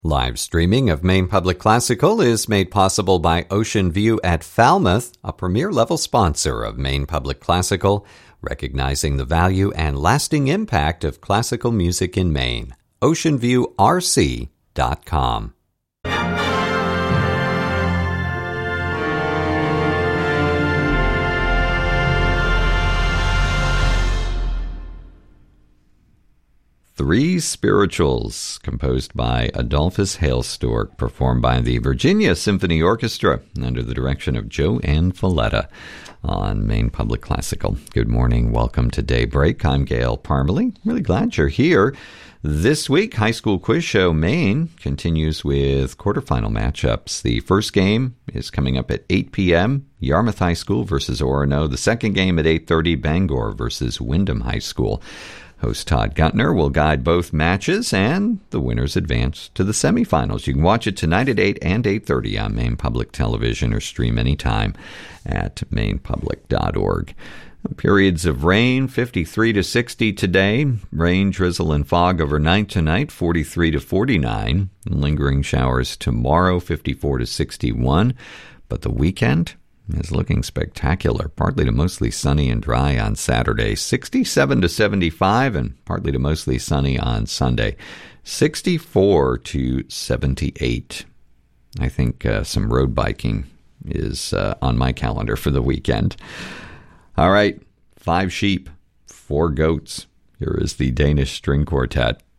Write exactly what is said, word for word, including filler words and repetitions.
Live streaming of Maine Public Classical is made possible by Ocean View at Falmouth, a premier-level sponsor of Maine Public Classical, recognizing the value and lasting impact of classical music in Maine. ocean view r c dot com. Three Spirituals, composed by Adolphus Hailstork, performed by the Virginia Symphony Orchestra under the direction of Joanne Falletta on Maine Public Classical. Good morning. Welcome to Daybreak. I'm Gail Parmalee. Really glad you're here. This week, High School Quiz Show Maine continues with quarterfinal matchups. The first game is coming up at eight p.m., Yarmouth High School versus Orono. The second game at eight thirty, Bangor versus Windham High School. Host Todd Guntner will guide both matches, and the winners advance to the semifinals. You can watch it tonight at eight and eight thirty on Maine Public Television or stream anytime at maine public dot org. Periods of rain, fifty-three to sixty today. Rain, drizzle, and fog overnight tonight, forty-three to forty-nine. Lingering showers tomorrow, fifty-four to sixty-one. But the weekend is looking spectacular. Partly to mostly sunny and dry on Saturday, sixty-seven to seventy-five, and partly to mostly sunny on Sunday, sixty-four to seventy-eight. I think uh, some road biking is uh, on my calendar for the weekend. All right, five sheep, four goats. Here is the Danish String Quartet.